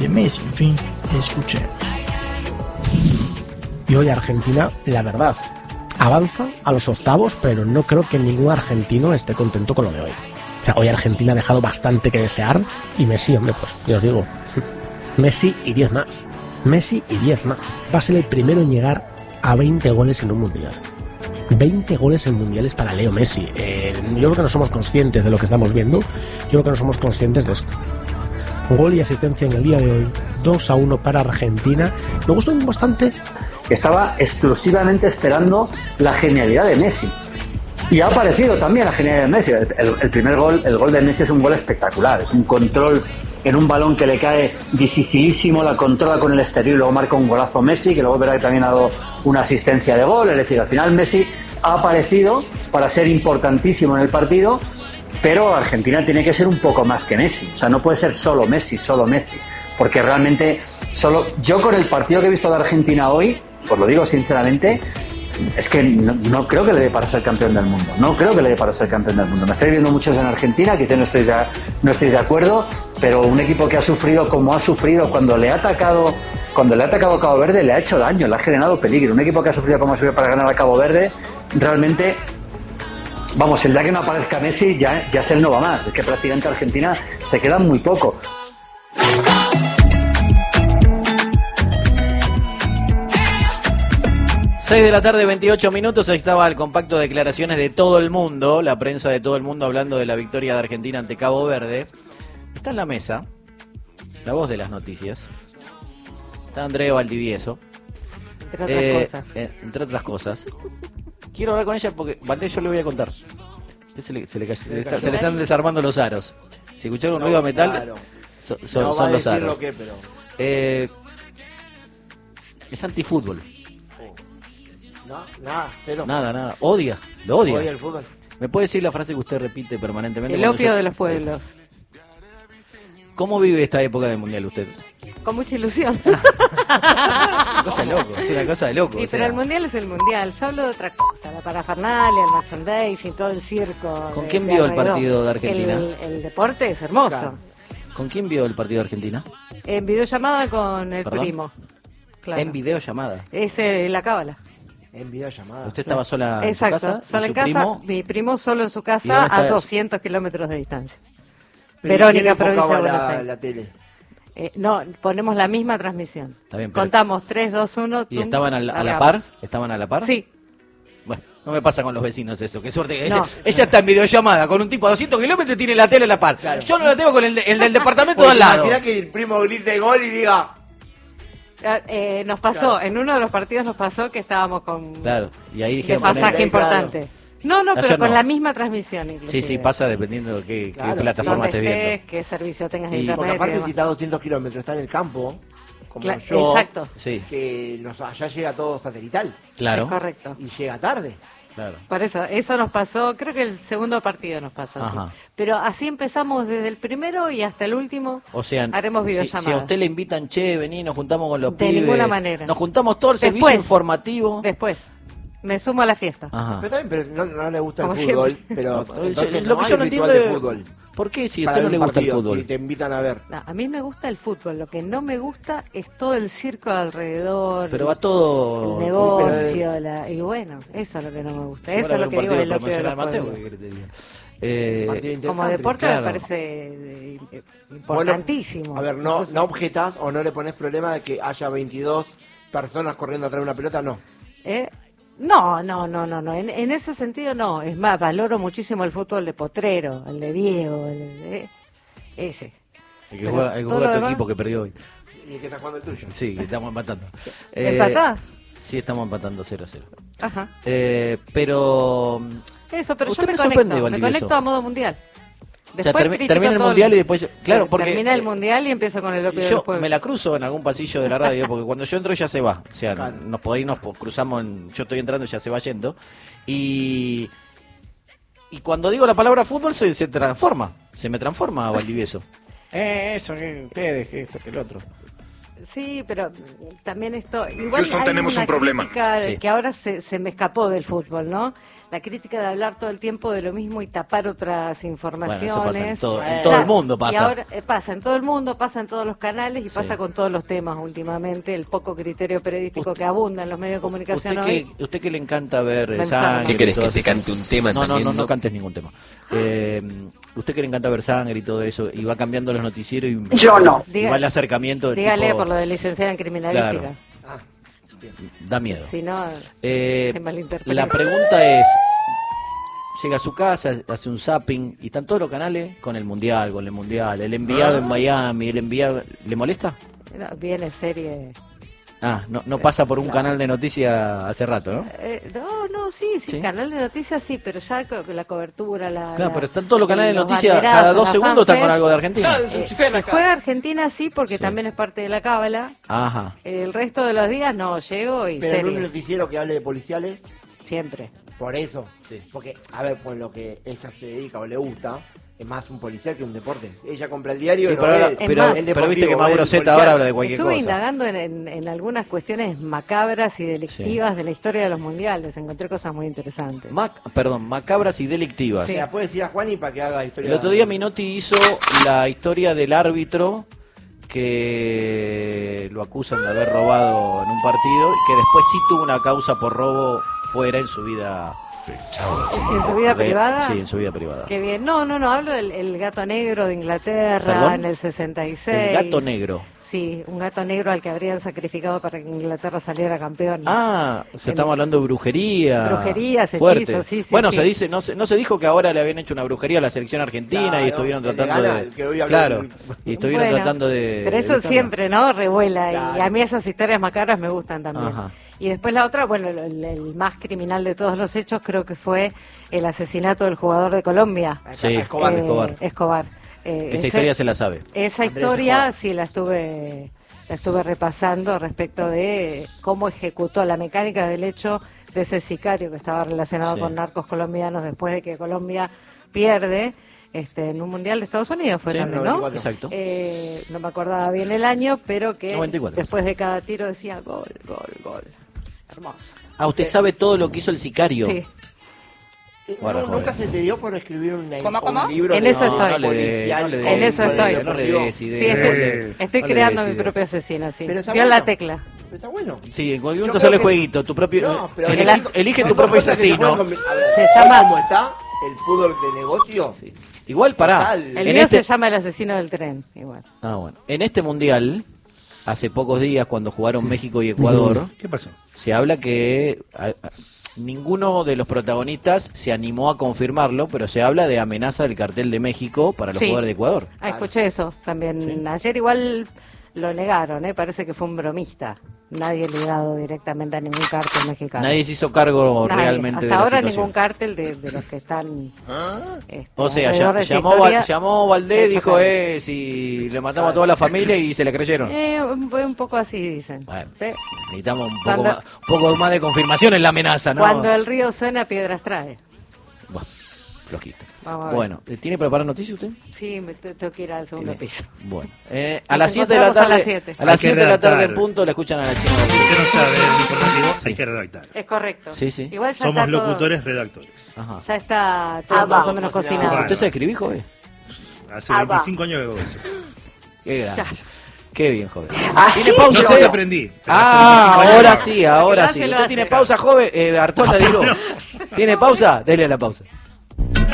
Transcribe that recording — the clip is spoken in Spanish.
de Messi. En fin, escuchemos. Y hoy Argentina, la verdad, avanza a los octavos, pero no creo que ningún argentino esté contento con lo de hoy. O sea, hoy Argentina ha dejado bastante que desear, y Messi, hombre, pues, yo os digo, Messi y 10 más. Messi y 10 más. Va a ser el primero en llegar a 20 goles en un mundial. 20 goles en mundiales para Leo Messi. Yo creo que no somos conscientes de lo que estamos viendo. Yo creo que no somos conscientes de esto. Gol y asistencia en el día de hoy. 2-1 para Argentina. Me gustó bastante. Estaba exclusivamente esperando la genialidad de Messi. Y ha aparecido también la genialidad de Messi. El primer gol, el gol de Messi es un gol espectacular. Es un control en un balón que le cae dificilísimo, la controla con el exterior y luego marca un golazo Messi, que luego verá que también ha dado una asistencia de gol. Es decir, al final Messi ha aparecido para ser importantísimo en el partido, pero Argentina tiene que ser un poco más que Messi. O sea, no puede ser solo Messi, porque realmente yo con el partido que he visto de Argentina hoy, os lo digo sinceramente, es que no creo que le dé para ser campeón del mundo. No creo que le dé para ser campeón del mundo. Me estáis viendo muchos en Argentina, quizás no estéis de acuerdo, pero un equipo que ha sufrido como ha sufrido cuando le ha atacado Cabo Verde, le ha hecho daño, le ha generado peligro. Un equipo que ha sufrido como ha sufrido para ganar a Cabo Verde, realmente, vamos, el día que no aparezca Messi ya es el no va más. Es que prácticamente Argentina se queda muy poco. 6 de la tarde, 28 minutos, ahí estaba el compacto de declaraciones de todo el mundo, la prensa de todo el mundo hablando de la victoria de Argentina ante Cabo Verde. Está en la mesa, la voz de las noticias, está Andrea Valdivieso. Entre otras cosas. Quiero hablar con ella porque Valdés yo le voy a contar. Se le están desarmando los aros. Si escucharon un ruido de metal, claro. son los aros. Es antifútbol. No, nada, cero. Nada, lo odia. Odia el fútbol. ¿Me puede decir la frase que usted repite permanentemente? El opio de los pueblos. ¿Cómo vive esta época del mundial usted? Con mucha ilusión. Es una cosa de loco. Sí, pero el mundial es el mundial. Yo hablo de otra cosa, la parafernalia, el merchandising, todo el circo. ¿Con quién vio el partido de Argentina? El deporte es hermoso. Claro. ¿Con quién vio el partido de Argentina? En videollamada con el primo. Claro. ¿En videollamada? Es la cábala. En videollamada. ¿Usted estaba sola en su casa? Exacto, sola en casa. Primo? Mi primo solo en su casa a 200 kilómetros de distancia. Verónica, provincia de Buenos Aires. La tele? No, ponemos la misma transmisión. Está bien, pero... Contamos 3, 2, 1. ¿Y estaban a la par? ¿Estaban a la par? Sí. Bueno, no me pasa con los vecinos eso. Qué suerte. No. Ella está en videollamada con un tipo a 200 kilómetros y tiene la tele a la par. Claro. Yo no la tengo con el del departamento de al lado. Imagina que el primo grite gol y diga... nos pasó, claro. En uno de los partidos nos pasó que estábamos con y ahí dije desfasaje importante. Claro. No, pero con la misma transmisión inclusive. Sí, pasa dependiendo de qué plataforma estés viendo. Qué servicio tengas de internet. Porque aparte si está a 200 kilómetros, está en el campo, como yo, exacto. Que allá llega todo satelital. Claro. Es correcto. Y llega tarde. Claro. Por eso nos pasó, creo que el segundo partido nos pasó así. Pero así empezamos desde el primero y hasta el último. O sea, haremos videollamadas. Si a usted le invitan, vení, nos juntamos con los pibes. De ninguna manera. Nos juntamos todo el servicio informativo. Después. Me sumo a la fiesta. Pero también no le gusta el fútbol. Pero lo que yo no entiendo es fútbol. ¿Por qué si a usted no le gusta el fútbol? Si te invitan a ver. No, a mí me gusta el fútbol. Lo que no me gusta es todo el circo alrededor. Pero va todo... El negocio. Y bueno, eso es lo que no me gusta. Eso es lo que digo del opio de los pueblos. Como deporte me parece importantísimo. Bueno, a ver, no objetas o no le pones problema de que haya 22 personas corriendo atrás de una pelota, no. No. En ese sentido no. Es más, valoro muchísimo el fútbol de Potrero, el de Diego, ese. El que juega tu equipo que perdió hoy. ¿Y el que está jugando el tuyo? Sí, que estamos empatando. ¿Empatás? Sí, estamos empatando 0-0. Ajá. Pero... Eso, pero yo me conecto a modo mundial. Después termina el mundial y después... Claro, porque termina el mundial y empieza con el opio de los pueblos. Yo me la cruzo en algún pasillo de la radio, porque cuando yo entro ella se va. O sea, nos cruzamos, yo estoy entrando y ella se va yendo. Y cuando digo la palabra fútbol se transforma. Se me transforma Valdivieso. Eso, que ustedes, que esto, que el otro. Sí, pero también esto... Igual Houston, hay tenemos una un problema. crítica Sí. que ahora se me escapó del fútbol, ¿no? La crítica de hablar todo el tiempo de lo mismo y tapar otras informaciones. Bueno, eso pasa en todo Claro, el mundo pasa. Y ahora pasa en todo el mundo, pasa en todos los canales y Sí. pasa con todos los temas últimamente, el poco criterio periodístico que abunda en los medios de comunicación hoy. Usted que le encanta ver Me sangre. encanta. ¿Qué querés, y todas que te esas- cante un tema No, también, no, no? cantes ningún tema. Usted que le encanta ver sangre y todo eso, y va cambiando los noticieros y, Yo no. y va el acercamiento del Dígale tipo, por lo de licenciada en criminalística. Claro. Da miedo. Si no, Eh, se malinterpreta. la pregunta es, llega a su casa, hace un zapping y están todos los canales con el mundial, el enviado en Miami, el enviado, ¿le molesta? No, viene serie. No pasa por un canal de noticias hace rato, ¿no? No, sí, canal de noticias sí, pero ya la cobertura, Claro, pero están todos los canales de los noticias, banderazos, cada 2 la segundos están con fanfest. algo de Argentina. Si juega Argentina sí, porque también es parte de la cábala. Ajá. El resto de los días no, llego y Pero en un serie, noticiero que hable de policiales, siempre. por eso. Porque, a ver, por lo que ella se dedica o le gusta, es más un policial que un deporte. Ella compra el diario Sí, y pero, no ahora- ve Es pero, más, el pero viste que deportivo, Mauro ve el Zeta policial. ahora habla de cualquier Estuve cosa. indagando en algunas cuestiones macabras y delictivas de la historia de los mundiales. Encontré cosas muy interesantes. Macabras y delictivas. Se la puede decir a Juani para que haga la historia. El otro día Minotti hizo la historia del árbitro que lo acusan de haber robado en un partido y que después sí tuvo una causa por robo fuera en su vida. ¿En su vida privada? Sí, en su vida privada. Qué bien. No, hablo del el gato negro de Inglaterra ¿Perdón? en el 66. El gato negro. Sí, un gato negro al que habrían sacrificado para que Inglaterra saliera campeón. Estamos hablando de brujería. Brujerías, fuerte. hechizos, sí, Bueno, sí. se dice, no se dijo que ahora le habían hecho una brujería a la selección argentina Claro, y estuvieron el de tratando Ghana, de. el que hoy habló Claro, del- y estuvieron Bueno, tratando de. Pero eso evitarlo. siempre, ¿no? Revuela. Claro. Y a mí esas historias macabras me gustan también. Ajá. Y después la otra, bueno, el más criminal de todos los hechos creo que fue el asesinato del jugador de Colombia. Sí, Escobar. Escobar. Esa historia se la sabe. Esa Andrés historia Escobar. sí la estuve repasando respecto de cómo ejecutó la mecánica del hecho de ese sicario que estaba relacionado Sí. con narcos colombianos después de que Colombia pierde en un mundial de Estados Unidos fue Sí, también, ¿no? 94. Exacto. No me acordaba bien el año, pero que 94. después de cada tiro decía gol, gol, gol. Hermoso. Usted sabe todo lo que hizo el sicario. Sí. Guarda, ¿Nunca joder. se te dio por escribir un ¿Cómo? libro En de eso estoy. No le dé- policial? no le dé- En eso estoy. No le des Sí, ideas. estoy No le creando des mi ideas. propio asesino, sí. Pero está Dio la bueno. tecla. Está bueno. Sí, en cualquier Yo momento creo sale que- jueguito, tu propio. No, pero elige son tu dos propio cosas que se asesino. pueden a ver, Se ¿sabes llama- cómo está el fútbol de negocio? Igual pará. Total. El En mío este- se llama El asesino del tren, igual. Bueno. En este mundial, hace pocos días, cuando jugaron México y Ecuador, ¿Qué pasó? se habla que ninguno de los protagonistas se animó a confirmarlo, pero se habla de amenaza del cartel de México para los Sí. jugadores de Ecuador. Escuché eso también. Sí. Ayer igual lo negaron, parece que fue un bromista. Nadie ligado directamente a ningún cártel mexicano. Nadie se hizo cargo Nadie. realmente Hasta de la ahora situación. ningún cártel de los que están. O sea, alrededor de esta llamó, historia, llamó se Valdés, ha hecho dijo, cargo. si le matamos a toda la familia y se le creyeron. Un poco así dicen. Bueno, Sí. necesitamos un Cuando- poco más de confirmación en la amenaza, ¿no? Cuando el río suena, piedras trae. Bueno, flojito. Vamos a ver. Bueno, ¿tiene preparada noticia usted? Sí, tengo que ir al segundo Bien. piso. Bueno, Nos a las 7 de la encontramos a tarde, las 7. a las Hay que 7 de la tarde en redactar. punto la escuchan a la China. Usted no sabe el informativo, hay que redactar. Es correcto. Sí, sí. Igual ya Somos está todo- locutores, redactores. Ajá. Ya está todo más o menos cocinado. Bueno. ¿Usted sabe escribir, joven? Hace 25 años que hago eso. Qué grande. Qué bien, joven. Así ¿Tiene pausa? No sé joven? si aprendí. pero hace 25 años Ahora que hago. sí, ahora sí. Dáselo ¿Usted a tiene hacer. pausa, joven? Artola, digo. ¿Tiene pausa? Dele a la pausa.